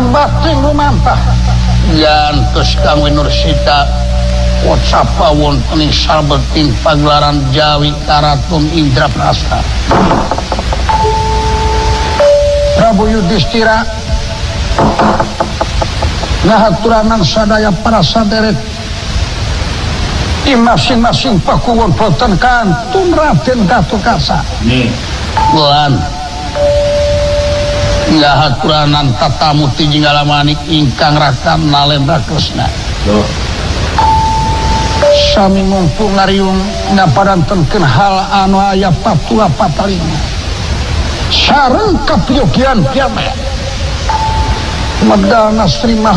bating lumampah Yantos Kang Winursita Wacapa wonten ing sabeting pagelaran Jawi Karaton Indraprasta. Prabu Yudhistira ngahaturanan sadaya para saderet di masing-masing pakuwon boten kantun Raden Gatotkaca. Buan ngahaturanan tatamuti jingalamanik ingkang Raka Nalendra Kresna. Sami ngumpul ngariung ngaparantenkeun hal anu aya patula patalina sareng kapiyogian piame medalna Sri